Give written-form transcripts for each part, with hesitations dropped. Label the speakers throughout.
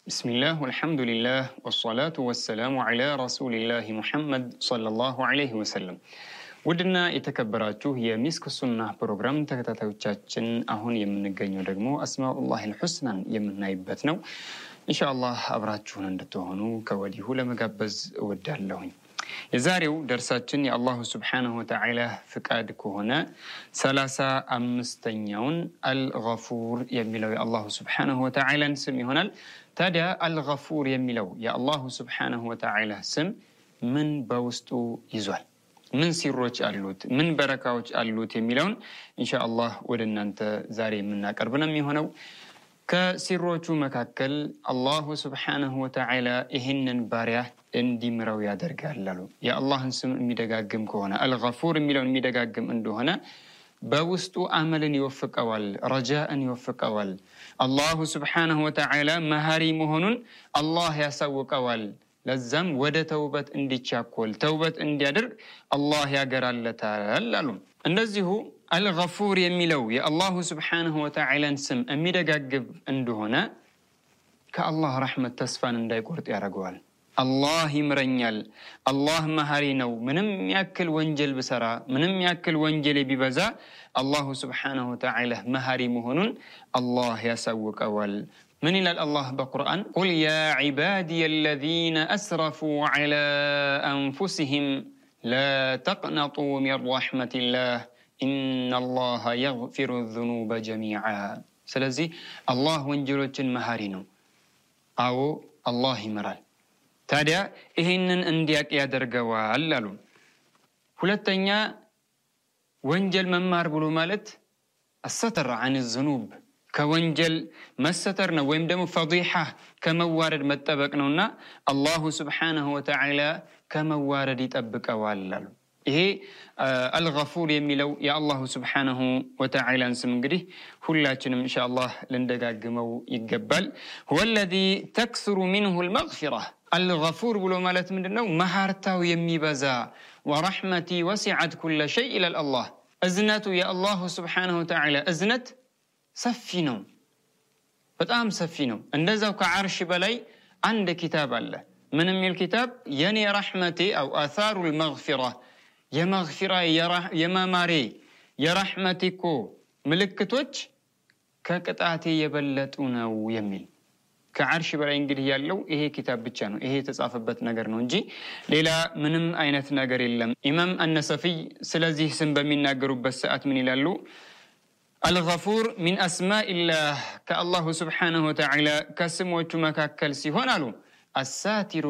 Speaker 1: بسم الله والحمد لله والصلاة والسلام على رسول الله محمد صلى الله عليه وسلم. ودنا يتكبراتو هي مسك السنة بروجرام تكتاتوتشاتشن أهون يمنجنيو دغمو أسماء الله الحسنى يمنايبتنو إن شاء الله أبراتشون عندتوهنو كوديه لمجبز ودالهين. يزاريو درساتشن يا الله سبحانه وتعالى فكادك هنا 35 الغفور يميلو يا الله سبحانه وتعالى نسمي هنا تدا الغفور يميلو يا الله سبحانه وتعالى سم من بوستو يزوال من سيروج ألوت من بركاوج ألوت يميلون إن شاء الله ودنا أنت زاري منا قربنا ميهونو كسيروجو مكاكل الله سبحانه وتعالى إهنن باريا اندي مرو يادرقال لالو يا الله نسم ميدقاقم كونا الغفور ميلون ميدقاقم اندو هنا بوستو عمل يوفق أول رجاء يوفق أول الله سبحانه وتعالى مهاري مهنون الله يسوق أول لزم ودا توبة اندي تشاكول توبة اندي أدرق الله يقرال لتالالو النزيه الغفور يميلو يا الله سبحانه وتعالى نسم ميدقاقم اندو هنا كالله رحمة تسفان اندي قرط يارقوال الله يمرنيال الله مهارينو منم يأكل وانجل بسرا منم يأكل وانجل ببزا الله سبحانه وتعالى مهاري مهنون الله يسوق أول من إلى الله بقرآن قل يا عبادي الذين أسرفوا على أنفسهم لا تقنطوا من رحمة الله إن الله يغفر الذنوب جميعا سلزي الله وانجلوچن مهارينو أو الله يمرال ታዲያ ይሄንን እንዲያቅ ያደርገዋል አሉ። ሁለተኛ ወንጀል መማር ብሎ ማለት الستر عن الذنوب ከወንጀል መሰተር ነው ወይም ደግሞ ፈዲሃ ከመዋረድ መጠበቅ ነውና አላሁ Subhanahu Wa Ta'ala ከመዋረድ ይጠብቀዋል አሉ። ይሄ الغفور የሚለው የአላሁ Subhanahu Wa Ta'ala ስም እንግዲህ ሁላችንም ኢንሻአላህ ልንደጋግመው ይገባል። هو الذي تكثر منه المغفرة الغفور بلو مالت من دنو مهارتاو يميبزا ورحمتي وسعت كل شيء إلى الله أزنته يا الله سبحانه وتعالى أزنت سفينو بتأم سفينو النزو كعرش بلاي عند كتاب الله من الكتاب يني رحمتي أو آثار المغفرة يا مغفرة يا ماماري يا رحمتكو ملكتوش كقطعتي يبلتونا ويميل كعرش بلا انجلي يالو ايه كتاب بتشانو ايه تصافبت نجر نو انجي ليلا منم اينت نجر يلم امام النسفي سلازي سم بمن ناغرو بساعات من يلالو الغفور من اسماء الله كالله سبحانه وتعالى كسموچو مكاكل سيهون الو الساتر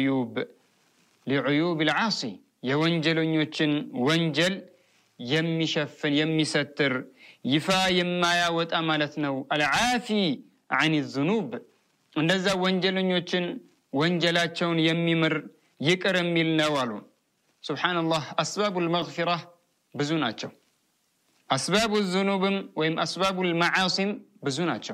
Speaker 1: لعيوب العاصي يوانجلونيوچن وانجل يمشفن يمستر يفا يما ياوط امالت نو العافي عن الذنوب እንደዛ ወንጀለኞችን ወንጀላቸውን የሚምር ይቅር የሚል ነው አሉ። ሱብሃንአላህ አስባቡል መግፊራ ብዙ ናቸው። አስባቡል ዙኑብም ወይም አስባቡል መዓሲም ብዙ ናቸው።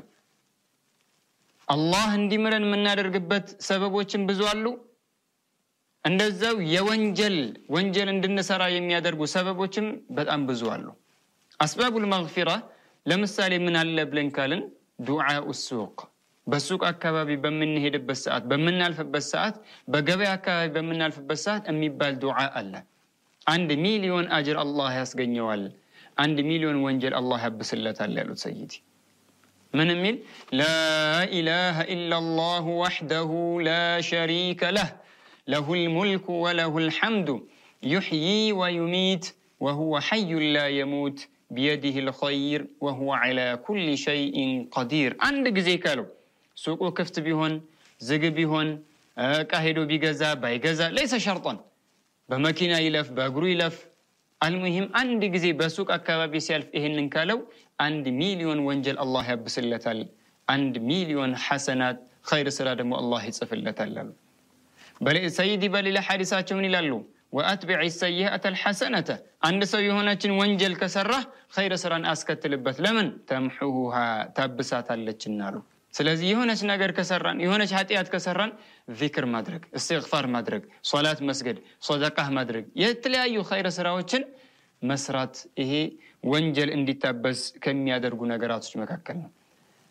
Speaker 1: አላህ እንዲምረን የምናደርግበት ሰበቦችን ብዙ አሉ። እንደዛው ወንጀል እንድንሰራ የሚያደርጉ ሰበቦችም በጣም ብዙ አሉ። አስባቡል መግፊራ ለምሳሌ ምን አለ ብለን ካልን ዱዓኡ ሱቅ በሱቅ አካባቢ በመንሄድበት ሰዓት በመናልፍበት ሰዓት በገበያ አካባቢ በመናልፍበት ሰዓት የሚባል ዱዓ አለ። 1 ሚሊዮን አጅር አላህ ያስገኘዋል 1 ሚሊዮን ወንጀል አላህ ያብስለታል ያሉት ሰይዲ ምን የሚል ላ ኢላሃ ኢላላህ ወህደሁ ላ ሸሪከ ለህ ለሁል ሙልኩ ወለሁል ሐምዱ يحيي ويميت وهو حي لا يموت بيده الخير وهو على كل شيء قدير عند ጊዜ ካሉ ሱቁ ክፍት ቢሆን ዝግ ቢሆን ቃሄዶ ቢገዛ ባይገዛ ليس شرطا በመኪና ይለፍ በእግሩ ይለፍ المهم አንድ ጊዜ በሱቅ አካባቢ ሲያልፍ ይሄንን ካለው 1 ሚሊዮን ወንጀል አላህ ያብስለታል 1 ሚሊዮን ሐሰናት ኸይር ስራ ደግሞ አላህ ይጽፍለታል ሰይዲ በሌላ ሐዲሳቸው ምን ይላሉ واتبع السيئه الحسنه عند سو يهوناችን ወንጀል ከሰራ ኸይር ስራን አስከትልበት ለምን ተምሁሃ ታብሳታለችና አሉ። ስለዚህ የሆነች ነገር ከሰራን የሆነች ኃጢያት ከሰራን ዚክር ማድረግ استغفار ማድረግ ሶላት መስገድ ሶደቃህ ማድረግ የተለያዩ ኸይር ስራዎችን መስራት ይሄ ወንጀል እንዲታበስ ከሚያደርጉ ነገራቶች መካከል ነው።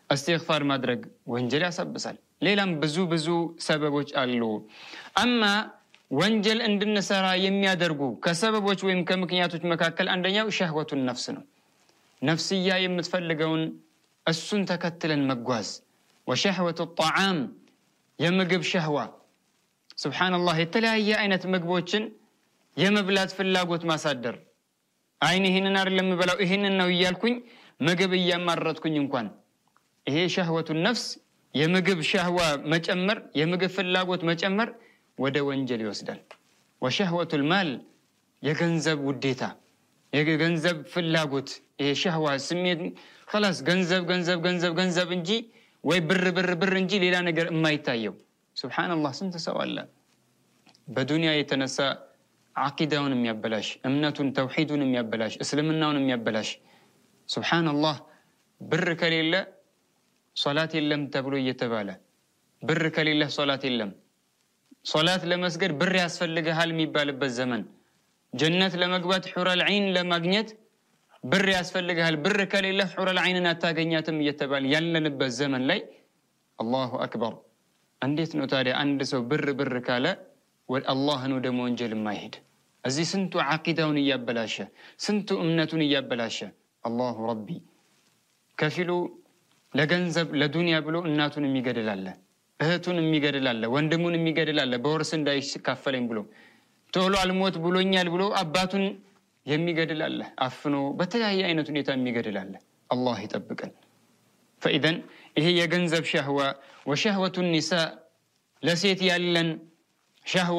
Speaker 1: استغفار ማድረግ ወንጀል ያሳብሳል ሌላም ብዙ ሰበቦች አሉ አማ ወንጀል እንድንሰራ የሚያደርጉ ከሰበቦች ወይም ከምክንያቶች መካከል አንደኛው ሸህወቱን ነፍስ ነው ነፍስያ የምትፈልገውን እሱን ተከትለን መጓዝ ወሸህወቱ الطعام የምግብ ሸህዋ ሱብሃንአላህ የተለያየ አይነት ምግቦችን የመብላት ፍላጎት ማሳደር አይኔ ይሄንን አይደለም በላው ይሄንን ነው ይያልኩኝ ምግብ ያማረጥኩኝ እንኳን ይሄ ሸህወቱ ነፍስ የምግብ ሸህዋ መጨመር የምግብ ፍላጎት መጨመር ወደ ወንጀል ይወስዳል ወሸህወቱ المال የገንዘብ ውዴታ የገንዘብ ፍላጎት ይሄ ሸህዋ ስሜት خلاص ገንዘብ እንጂ ወይ ብር እንጂ ሌላ ነገር የማይታየው ሱብሃንአላህ ስንት ሰው አለ በዱንያ የተነሳ አቂዳውን የሚያበላሽ እምነቱን ተውሂዱን የሚያበላሽ እስልምናውን የሚያበላሽ ሱብሃንአላህ ብር ከሌለ ሶላት የለም ተብሎ እየተባለ ብር ከሌለ ሶላት የለም ሶላት ለመስገድ ብር ያስፈልጋል የሚባልበት ዘመን ጀነት ለመግባት ሑረል ዐይን ለማግኘት ብር ያስፈልጋል ብር ከሌለ ሑረል ዐይንን አታገኛትም እየተባለ ያለንበት ዘመን ላይ አላሁ አክበር እንዴት ነው ታዲያ አንድ ሰው ብር ካለ ወአላህ ነው ደሞ ወንጀል የማይሄድ እዚህ ስንቱ አቂዳውን ያበላሸ ስንቱ እምነቱን ያበላሸ አላሁ ረቢ ከፊሉ ለገንዘብ ለዱንያ ብሎ እናቱን የሚገድላለ እህቱን የሚገድላለ ወንድሙን የሚገድላለ በወርስ እንዳይካፈለኝ ብሎ ቶሎ አልሞት ብሎኛል ብሎ አባቱን የሚገድላለ አፍኖ በተለያየ አይነት ሁኔታ የሚገድላለ አላህ ይጠብቀን فاذا ይሄ የገንዘብ ሸህዋ ወሸህወቱ النساء ለሴት ያለን ሸህዋ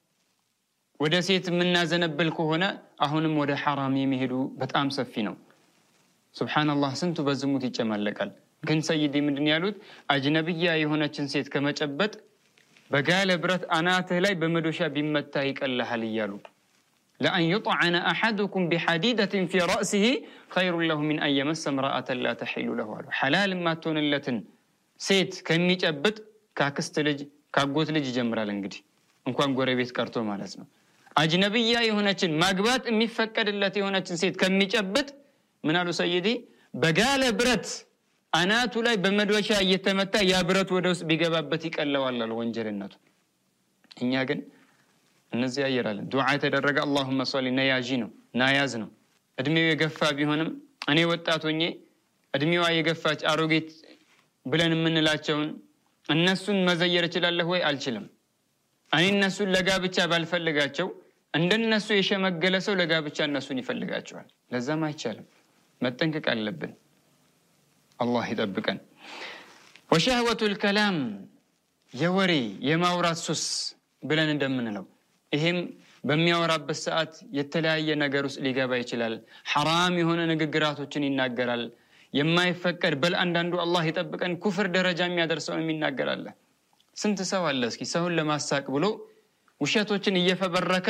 Speaker 1: ወደ ሴት ምናዘነብል ከሆነ አሁንም ወደ حرام የሚሄዱ በጣም ሰፊ ነው ሱብሃንአላህ ስንቱ በዝሙት ይጨማለቃል ግን ሰይዲ ምንድን ያሉት አጅነብያ የሆነችን ሴት ከመጨበጥ በጋለ ብረት አናትህ ላይ በመዶሻ ቢመታ ይቀልሃል ይያሉ لأن يطعن أحدكم بحديدة في رأسه خير له من أن يمس امرأة لا تحل له حلال ما تونلتن ሴት ከሚጨብጥ ካክስት ልጅ ካጎት ልጅ ይጀምራል እንግዲህ እንኳን ጎረቤት ቀርቶ ማለት ነው አጅነብያ የሆነችን ማግባት የሚፈቀድለት የሆነችን ሴት ከሚጨብጥ ምን አሉ ሰይዲ በጋለ ብረት አናቱ ላይ በመዶሻ እየተመታ ያ ብረት ወደ ውስጥ ቢገባበት ይቀለዋል ወንጀልነቱ እኛ ግን እነዚህ ያየራለን ዱዓ ተደረገ اللهم صل ነያጂ ነው ናያዝ ነው እድሜው የገፋ ቢሆንም እኔ ወጣት ሆኜ እድሜዋ የገፋች አሮጌት ብለን ምንላቸውን እነሱን መዘየር ይችላል ወይ አልችልም እኔ እነሱን ለጋብቻ ባልፈልጋቸው እንደነሱ የሸመገለ ሰው ለጋብቻ እነሱን ይፈልጋቸዋል ለዛም አይቻልም መጠንቀቅ አለብን አላህ ይጠብቀን ወሸህወቱ الكلام የወሬ የማውራት ሱስ ብለን እንደምንለው ይሄም በሚያወራበት ሰዓት የተለያየ ነገር ውስጥ ሊገባ ይችላል حرام የሆነ ንግግራቶችን ይናገራል የማይፈቀድ በል አንዳንዱ አላህ ይጠብቀን ኩፍር ደረጃ የሚያደርሰው የሚናገራል ስንት ሰው አለ እስኪ ሰውን ለማሳቅ ብሎ ውሸቶችን እየፈበረከ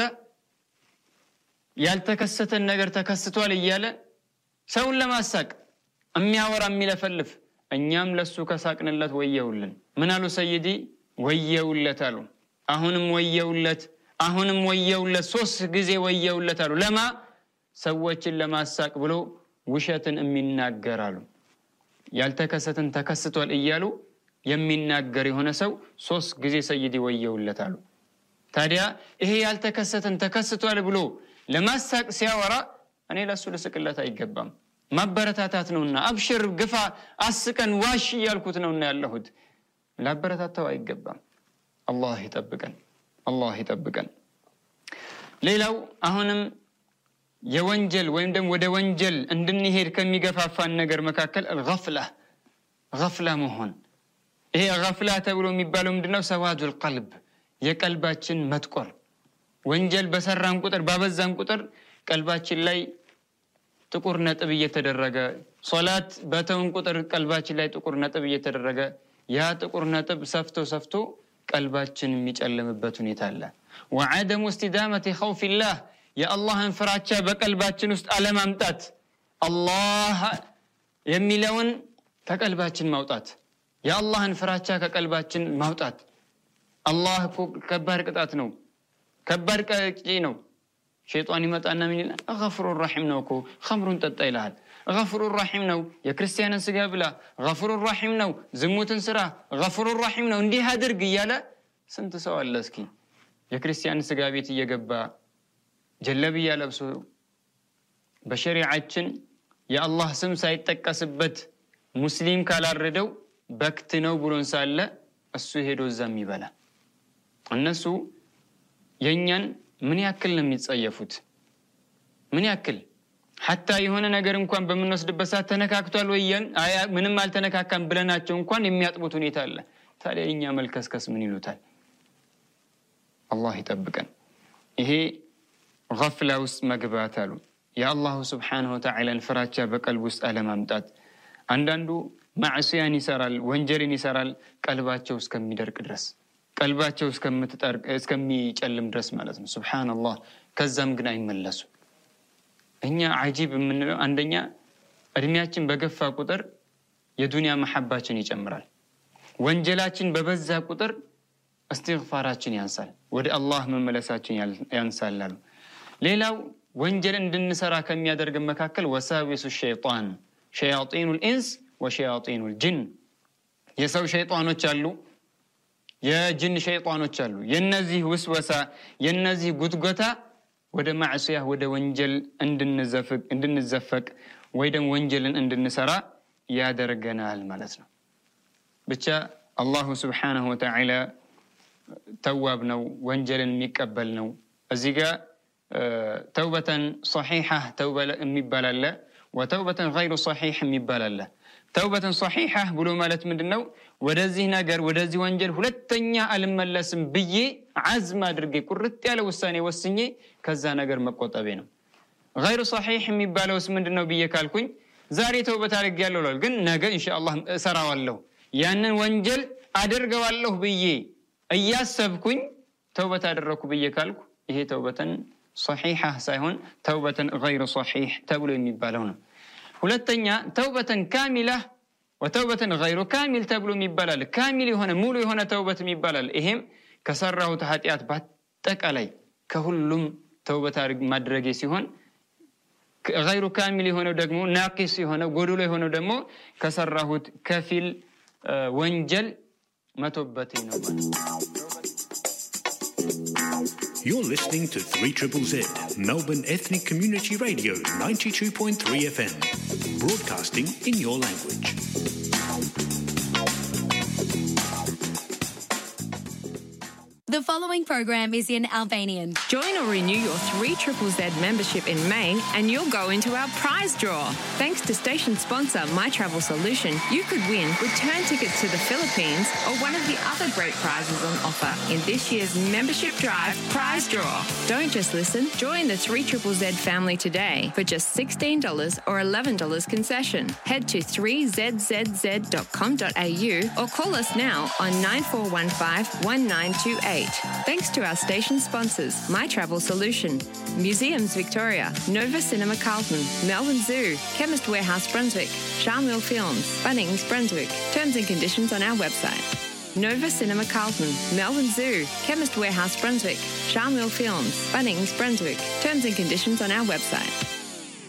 Speaker 1: ያልተከሰተን ነገር ተከስቷል እያለ ሰውን ለማሳቅ የሚያወራ የሚለፈልፍ እኛም ለሱ ከሳቅንለት ወየውልን ምን አሉ ሰይዲ ወየውለት አሉ አሁንም ወየውለት 3 ጊዜ ወየውለት አሉ ለማ ሰዎችን ለማሳቅ ብሎ ውሸትን የሚናገራሉ ያልተከሰተን ተከስቷል እያሉ የሚናገር የሆነ ሰው 3 ጊዜ ሰይዲ ወየውለት አሉ ታዲያ ይሄ ያልተከሰተን ተከስቷል ብሎ ለማሳቅ ሲያወራ እኔ ለሱ ልስቅለት አይገባም ማበረታታት ነውና አብሽር ግፋ አስቀን ዋሽ ያልኩት ነውና ያለሁት ላበረታታው አይገባም አላህ ይጠብቀን ሌላው አሁንም የወንጀል ወይም ደግሞ ወደ ወንጀል እንድንሄድ ከሚገፋፋን ነገር መካከል ገፍላ መሆን ይሄ ገፍላ ተብሎ የሚባለው ምንድነው ሰዋዱል ቀልብ የቀልባችን መጥቆር ወንጀል በሰራን ቁጥር ባበዛን ቁጥር ቀልባችን ላይ ጥቁር ነጥብ እየተደረገ ሶላት በተውን ቁጥር ቀልባችን ላይ ጥቁር ነጥብ እየተደረገ ያ ጥቁር ነጥብ ሰፍቶ ቀልባችን የሚጨልምበት ሁኔታ አለ وعدم استدامه خوف الله يا الله ፍራቻ በቀልባችን ውስጥ አለማምጣት አላህ የሚለውን ከቀልባችን ማውጣት ያ አላህን ፍራቻ ከቀልባችን ማውጣት አላህ ከባድ ቅጣት ነው ከባድ ቀጪ ነው ሸይጣን ይመጣና ምን ይላል አገፍሩ الرحيم ነው ኸምሩን ጠጣ ይላል غفور الرحيم نو يا كريستيان سجابلا غفور الرحيم نو زموت سرا غفور الرحيم نو ندي هادر قياله سنت سوال لسكي يا كريستيان سجابيتي يجبا جلبي لبسو بشريعتشن يا الله سم سايتكسبت مسلم كالردو بكتنو بلون سالة السهيدو الزامي بلا النسو ينين من يأكل لم يتصيفوت من يأكل حتى يهون نجار مكان بمنص دبسات تنكاكتوال ويان من مال تنكاكان بلناتشو مكان يميات بطوني تالا تالي إن يعمل كسكس من يلوتال الله يتبقن إيه غفلة وسمقباتالو يا الله سبحانه وتعالى الفراتشا بقلب ألم أمتات عندندو معصيان يسرال وانجرين يسرال قلباتشو اسكمي درك درس قلباتشو اسكمي تترك اسكمي يچلم درس مالتنا سبحان الله كزام غنا يملسو እኛ عجيب የምንለው አንደኛ እድሜያችን በገፋ ቁጥር የዱንያ መሐባችን ይጨምራል ወንጀላችን በበዛ ቁጥር استغفارችን ያንሳል ወደ አላህ መመለሳችን ያንሳል ሌላው ወንጀል እንድንሰራ ከሚያደርግ መካከል ወሳዊሱ ሸይጣን شياطين الانس وشياطين الجن የሰው ሸይጣኖች አሉ የጅን ሸይጣኖች አሉ የነዚህ ወስወሳ የነዚህ ጉትጎታ ወደ ማዕሲያ ወደ ወንጀል እንድንዘፈቅ ወይ ደግሞ ወንጀልን እንድንሰራ ያደርገናል ማለት ነው ብቻ አላህ Subhanahu Wa Ta'ala ተዋብ ነው ወንጀልን የሚቀበል ነው እዚህ ጋር ተውበተን صحيحة ተውበ የሚባላል وتوبة غير صحيح የሚባላል ተውበተን صحيحة ብሎ ማለት ምንድነው ወደዚህ ነገር ወደዚህ ወንጀል ሁለተኛ አልመለስም ብዬ عزم አድርጌ ቁርጥ ያለ ውሳኔ ወስኜ ከዛ ነገር መቆጠቤ ነው غير صحيح የሚባለውስ ምንድነው ብዬ ካልኩኝ ዛሬ ተውበት አድርጌያለሁ ግን ነገ ኢንሻአላህ እሰራዋለሁ ያንን ወንጀል አደርገዋለሁ ብዬ እያሰብኩኝ ተውበት አደረኩ ብዬ ካልኩ ይሄ ተውበተን صحيحة سايهون توبة غير صحيح تبلو ميبالون ولتنيا توبة كاملة وتوبة غير كامل تبلو ميبالال كامل هنا مولو هنا توبة ميبالال إهم كسره تحتيات باتك علي كهلم توبة مدرجي سيهون غير كامل هنا دمو ناقص هنا غدول هنا دمو كسره كفيل وانجل ما توبتين
Speaker 2: You're listening to 3ZZZ, Melbourne Ethnic Community Radio, 92.3 FM, broadcasting in your language.
Speaker 3: The following program is in Albanian.
Speaker 4: Join or renew your 3ZZZ membership in May and you'll go into our prize draw. Thanks to station sponsor My Travel Solution, you could win return tickets to the Philippines or one of the other great prizes on offer in this year's membership drive prize draw. Don't just listen, join the 3ZZZ family today for just $16 or $11 concession. Head to 3zzz.com.au or call us now on 9415 1928. Thanks to our station sponsors, My Travel Solution, Museums Victoria, Nova Cinema Carlton, Melbourne Zoo, Chemist Warehouse Brunswick, Charmwell Films, Bunnings Brunswick. Terms and conditions on our website. Nova Cinema Carlton, Melbourne Zoo, Chemist Warehouse Brunswick, Charmwell Films, Bunnings Brunswick. Terms and conditions on our website.